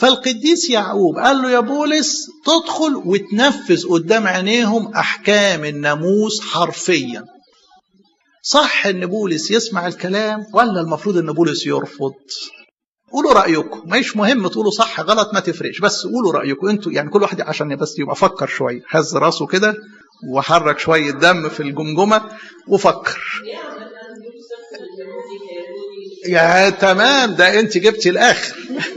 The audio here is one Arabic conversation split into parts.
فالقديس يعقوب قال له يا بولس تدخل وتنفذ قدام عينيهم أحكام الناموس حرفيا. صح ان بولس يسمع الكلام ولا المفروض ان بولس يرفض؟ قولوا رأيكم، مش مهم تقولوا صح غلط، ما تفرقش، بس قولوا رأيكم انتوا، يعني كل واحد عشان بس يبقى فكر شوية، هز راسه كده وحرك شوية دم في الجمجمة وفكر. يا تمام، ده انت جبتي الاخر.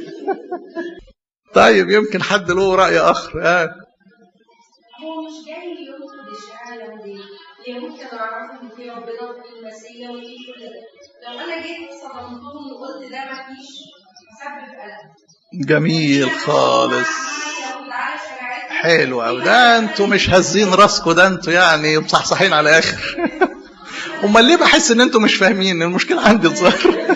طيب يمكن حد له رأي اخر. هو مش جاي يرفض الشهاده دي، هي ممكن اعرف ان في ربنا وفي المسيح وفي كل ده. لو انا جيت صدمتهم وقلت ده ما فيش، هسبب قلق. جميل خالص، حلو قوي. ده انتوا مش هزين راسكم، ده انتوا يعني مصحصحين على الاخر. امال ليه بحس ان انتوا مش فاهمين؟ المشكله عندي الظاهر.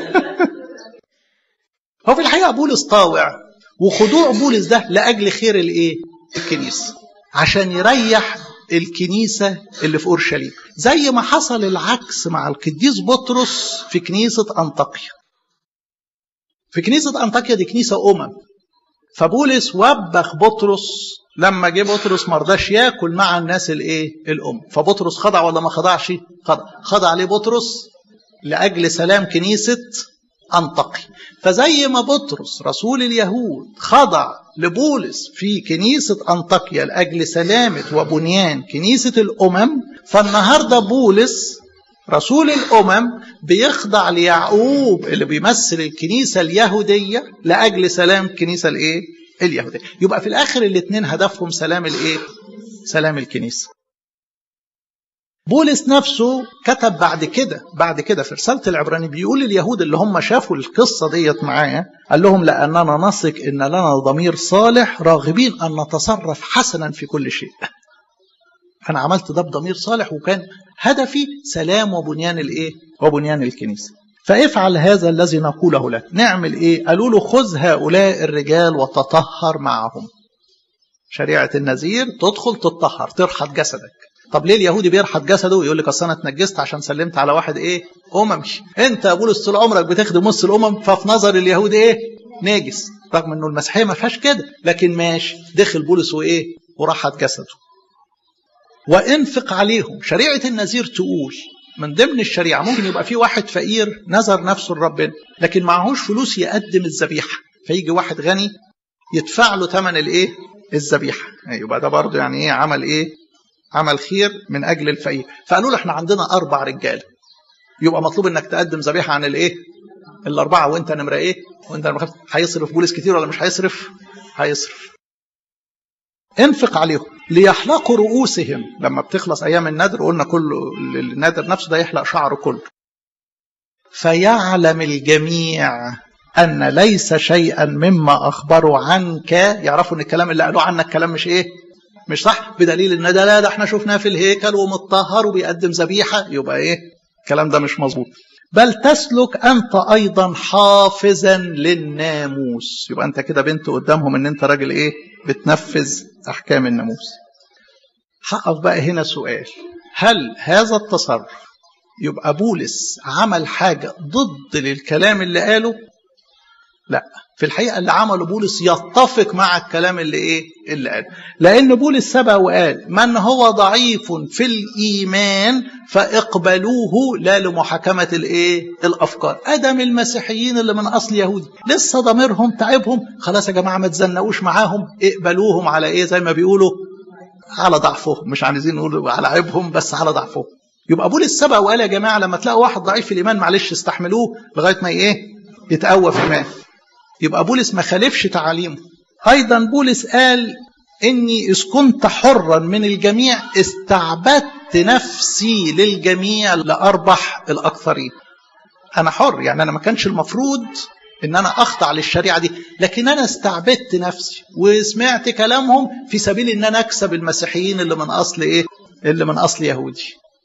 هو في الحقيقه بولس طاوع، وخضوع بولس ده لاجل خير الايه؟ الكنيسه، عشان يريح الكنيسه اللي في اورشليم، زي ما حصل العكس مع القديس بطرس في كنيسه انطاكيا. في كنيسه انطاكيا دي كنيسه فبولس وبخ بطرس لما جه بطرس ما رضاش ياكل مع الناس الايه؟ فبطرس خضع ولا ما خضعش؟ خضع عليه بطرس لاجل سلام كنيسه انطاكيا. فزي ما بطرس رسول اليهود خضع لبولس في كنيسه انطاكيا لاجل سلامه وبنيان كنيسه فالنهارده بولس رسول بيخضع ليعقوب اللي بيمثل الكنيسة اليهودية لأجل سلام الكنيسة اليهودية. يبقى في الآخر الاثنين هدفهم سلام سلام الكنيسة. بولس نفسه كتب بعد كده في رسالة العبراني، بيقول اليهود اللي هم شافوا القصة ديت معاه، قال لهم لأننا نثق إن لنا ضمير صالح راغبين أن نتصرف حسنا في كل شيء. أنا عملت ده بضمير صالح، وكان هدفي سلام وبنيان الكنيسة. فافعل هذا الذي نقوله لك. نعمل ايه؟ قالوا له خذ هؤلاء الرجال وتطهر معهم. شريعة النذير تدخل تتطهر، ترحض جسدك. طب ليه اليهودي بيرحض جسده؟ يقول لك اصل انا اتنجست عشان سلمت على واحد اممي. انت يا بولس طول عمرك بتخدم نص الامم، ففي نظر اليهودي ناجس، رغم انه المسيحيه ما فيهاش كده، لكن ماشي، دخل بولس ورحض جسده. وانفق عليهم. شريعة النذير تقول من ضمن الشريعة ممكن يبقى في واحد فقير نذر نفسه لربنا لكن معهوش فلوس يقدم الذبيحة، فيجي واحد غني يدفع له ثمن الذبيحة. يبقى ده برضه يعني عمل خير من أجل الفقير. فقالوا له احنا عندنا 4 رجال، يبقى مطلوب انك تقدم ذبيحة عن ال4، وانت نمرة وانت نمرة 5. هيصرف بولس كتير ولا مش هيصرف؟ هيصرف. انفق عليهم ليحلقوا رؤوسهم. لما بتخلص ايام النذر قلنا كله النذر نفسه ده يحلق شعره كله. فيعلم الجميع ان ليس شيئا مما اخبروا عنك. يعرفوا ان الكلام اللي قالوه عنك كلام مش صح، بدليل ان ده احنا شفناه في الهيكل ومتطهر وبيقدم ذبيحه، يبقى الكلام ده مش مظبوط. بل تسلك انت ايضا حافظا للناموس. يبقى انت كده بنت قدامهم ان انت راجل بتنفذ احكام الناموس. حقق بقى هنا سؤال، هل هذا التصرف يبقى بولس عمل حاجة ضد للكلام اللي قاله؟ لا، في الحقيقة اللي عمله بولس يتفق مع الكلام اللي قاله، لأن بولس سبق وقال من هو ضعيف في الإيمان فاقبلوه لا لمحاكمة الأفكار. أدم المسيحيين اللي من أصل يهودي لسه ضميرهم تعبهم، خلاص يا جماعة ما تزنقوش معاهم، اقبلوهم على زي ما بيقولوا على ضعفهم، مش عايزين نقول على عيبهم بس على ضعفهم. يبقى بولس سبق وقال يا جماعة لما تلاقوا واحد ضعيف في الإيمان معلش استحملوه لغاية ما يتقوى في إيمان. يبقى بولس ما خالفش تعاليمه. أيضا بولس قال إني إذ كنت حرا من الجميع استعبدت نفسي للجميع لأربح الأكثرين. أنا حر، يعني أنا ما كانش المفروض إن أنا أخضع للشريعة دي، لكن أنا استعبدت نفسي وسمعت كلامهم في سبيل إن أنا أكسب المسيحيين اللي من أصل يهودي.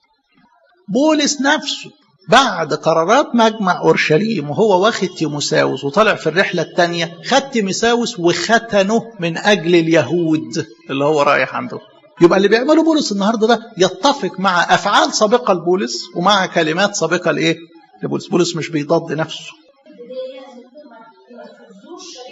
بولس نفسه بعد قرارات مجمع أورشليم وهو واخد تيموساوس وطلع في الرحلة الثانية، خد تيموساوس وختنه من أجل اليهود اللي هو رايح عنده. يبقى اللي بيعمله بولس النهاردة ده يتفق مع أفعال سابقة لبولس ومع كلمات سابقة لبولس. بولس مش بيضاد نفسه.